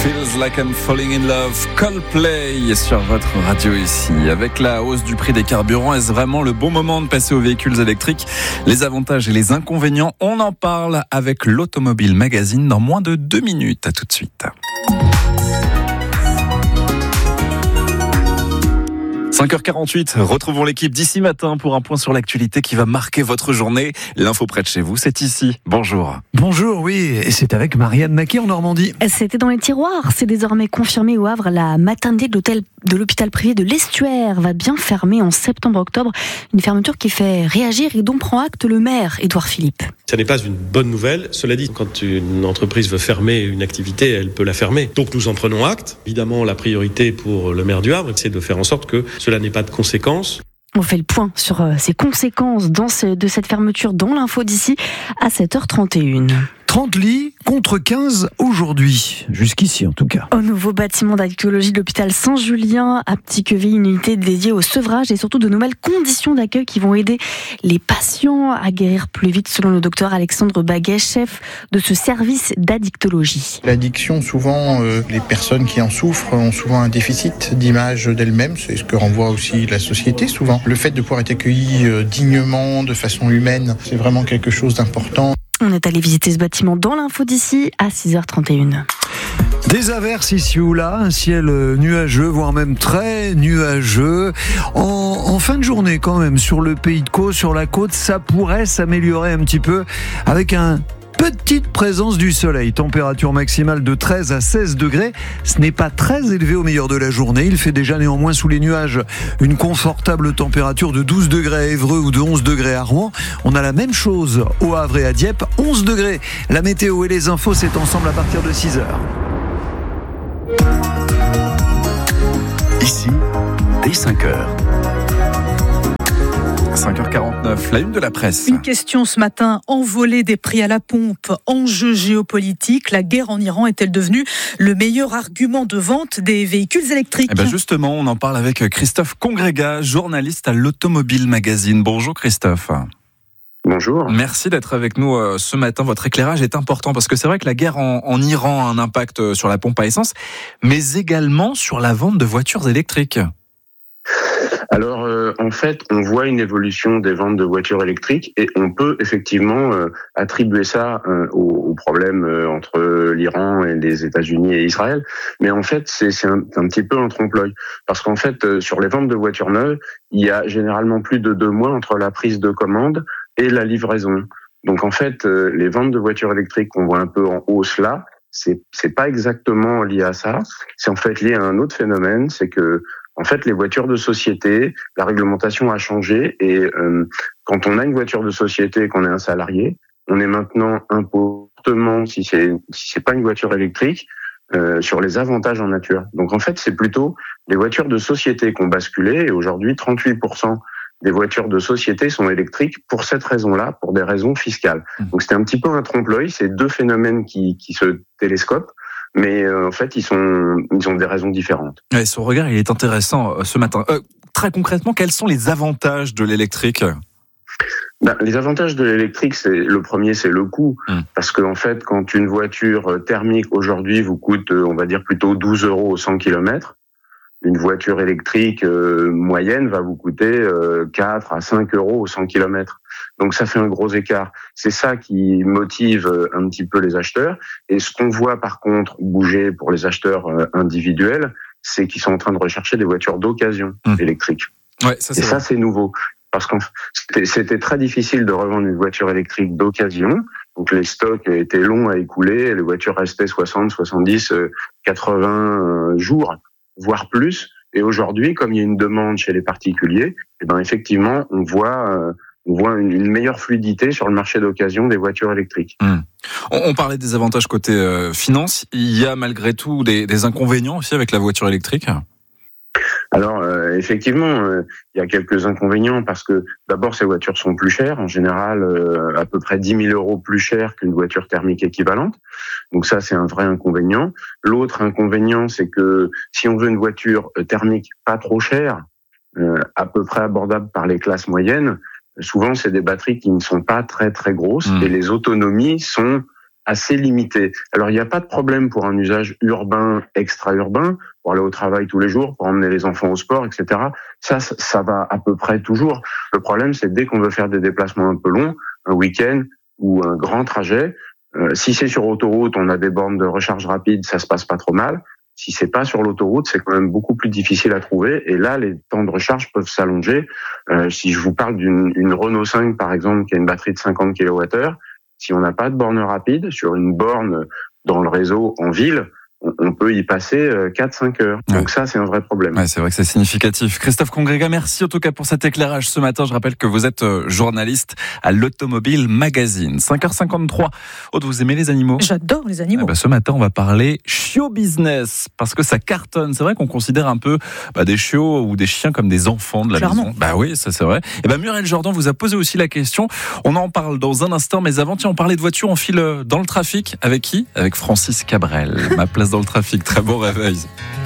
Feels like I'm falling in love. Coldplay sur votre radio ici. Avec la hausse du prix des carburants, est-ce vraiment le bon moment de passer aux véhicules électriques? Les avantages et les inconvénients, on en parle avec l'Automobile Magazine dans moins de 2 minutes. À tout de suite. 5h48, retrouvons l'équipe d'ici matin pour un point sur l'actualité qui va marquer votre journée. L'info près de chez vous, c'est ici. Bonjour. Bonjour, oui, et c'est avec Marianne Maquet en Normandie. C'était dans les tiroirs, c'est désormais confirmé au Havre. La maternité de l'hôpital privé de l'Estuaire va bien fermer en septembre-octobre. Une fermeture qui fait réagir et dont prend acte le maire, Édouard Philippe. Ça n'est pas une bonne nouvelle. Cela dit, quand une entreprise veut fermer une activité, elle peut la fermer. Donc nous en prenons acte. Évidemment, la priorité pour le maire du Havre, c'est de faire en sorte que cela n'ait pas de conséquences. On fait le point sur ces conséquences de cette fermeture dans l'info d'ici à 7h31. 30 lits contre 15 aujourd'hui, jusqu'ici en tout cas. Au nouveau bâtiment d'addictologie de l'hôpital Saint-Julien à Petit-Queville, une unité dédiée au sevrage et surtout de nouvelles conditions d'accueil qui vont aider les patients à guérir plus vite, selon le docteur Alexandre Baguet, chef de ce service d'addictologie. L'addiction, souvent, les personnes qui en souffrent ont souvent un déficit d'image d'elles-mêmes, c'est ce que renvoie aussi la société souvent. Le fait de pouvoir être accueilli dignement, de façon humaine, c'est vraiment quelque chose d'important. On est allé visiter ce bâtiment dans l'info d'ici à 6h31. Des averses ici ou là, un ciel nuageux, voire même très nuageux. En fin de journée quand même, sur le Pays de Caux, sur la côte, ça pourrait s'améliorer un petit peu avec petite présence du soleil. Température maximale de 13 à 16 degrés. Ce n'est pas très élevé au meilleur de la journée. Il fait déjà néanmoins sous les nuages une confortable température de 12 degrés à Évreux ou de 11 degrés à Rouen. On a la même chose au Havre et à Dieppe, 11 degrés. La météo et les infos, c'est ensemble à partir de 6h. Ici, dès 5h. 5h49, la une de la presse. Une question ce matin, envolée des prix à la pompe, enjeu géopolitique, la guerre en Iran est-elle devenue le meilleur argument de vente des véhicules électriques ? Justement, on en parle avec Christophe Congrégat, journaliste à l'Automobile Magazine. Bonjour Christophe. Bonjour. Merci d'être avec nous ce matin. Votre éclairage est important parce que c'est vrai que la guerre en Iran a un impact sur la pompe à essence, mais également sur la vente de voitures électriques. Alors, en fait, on voit une évolution des ventes de voitures électriques et on peut effectivement attribuer ça au problème entre l'Iran et les États-Unis et Israël. Mais en fait, c'est un petit peu un trompe-l'œil. Parce qu'en fait, sur les ventes de voitures neuves, il y a généralement plus de 2 mois entre la prise de commande et la livraison. Donc, en fait, les ventes de voitures électriques qu'on voit un peu en hausse là, c'est pas exactement lié à ça. C'est en fait lié à un autre phénomène, c'est que en fait, les voitures de société, la réglementation a changé et quand on a une voiture de société et qu'on est un salarié, on est maintenant imposé, si c'est pas une voiture électrique, sur les avantages en nature. Donc en fait, c'est plutôt les voitures de société qui ont basculé et aujourd'hui, 38% des voitures de société sont électriques pour cette raison-là, pour des raisons fiscales. Donc c'était un petit peu un trompe-l'œil, c'est 2 phénomènes qui se télescopent. Mais en fait, ils ont des raisons différentes. Ouais, son regard, il est intéressant ce matin. Très concrètement, quels sont les avantages de l'électrique ? Les avantages de l'électrique, le premier, c'est le coût. Parce que en fait, quand une voiture thermique aujourd'hui vous coûte, on va dire plutôt 12 € au 100 km, une voiture électrique moyenne va vous coûter 4 à 5 € au 100 km. Donc ça fait un gros écart. C'est ça qui motive un petit peu les acheteurs. Et ce qu'on voit par contre bouger pour les acheteurs individuels, c'est qu'ils sont en train de rechercher des voitures d'occasion électriques. Ouais, ça c'est nouveau. Parce que c'était très difficile de revendre une voiture électrique d'occasion. Donc les stocks étaient longs à écouler, les voitures restaient 60, 70, 80 jours, voire plus. Et aujourd'hui, comme il y a une demande chez les particuliers, effectivement, on voit une meilleure fluidité sur le marché d'occasion des voitures électriques. On parlait des avantages côté finance. Il y a malgré tout des inconvénients aussi avec la voiture électrique ? Alors, effectivement, il y a quelques inconvénients parce que d'abord, ces voitures sont plus chères. En général, à peu près 10 000 € plus chères qu'une voiture thermique équivalente. Donc ça, c'est un vrai inconvénient. L'autre inconvénient, c'est que si on veut une voiture thermique pas trop chère, à peu près abordable par les classes moyennes, souvent, c'est des batteries qui ne sont pas très, très grosses et les autonomies sont assez limité. Alors, il n'y a pas de problème pour un usage urbain, extra-urbain, pour aller au travail tous les jours, pour emmener les enfants au sport, etc. Ça va à peu près toujours. Le problème, c'est dès qu'on veut faire des déplacements un peu longs, un week-end ou un grand trajet, si c'est sur autoroute, on a des bornes de recharge rapide, ça se passe pas trop mal. Si c'est pas sur l'autoroute, c'est quand même beaucoup plus difficile à trouver. Et là, les temps de recharge peuvent s'allonger. Si je vous parle d'une Renault 5, par exemple, qui a une batterie de 50 kWh, si on n'a pas de borne rapide, sur une borne dans le réseau en ville, on peut y passer 4-5 heures. Donc ça, c'est un vrai problème. Ouais, c'est vrai que c'est significatif. Christophe Congrega, merci en tout cas pour cet éclairage ce matin. Je rappelle que vous êtes journaliste à l'Automobile Magazine. 5h53. Aude, vous aimez les animaux ? J'adore les animaux. Ce matin, on va parler chiot business parce que ça cartonne. C'est vrai qu'on considère un peu des chiots ou des chiens comme des enfants de la maison. Oui, ça c'est vrai. Et Muriel Jordan vous a posé aussi la question. On en parle dans un instant, mais avant, on parlait de voiture. On file dans le trafic. Avec qui ? Avec Francis Cabrel. Ma place dans le trafic. Très bon réveil.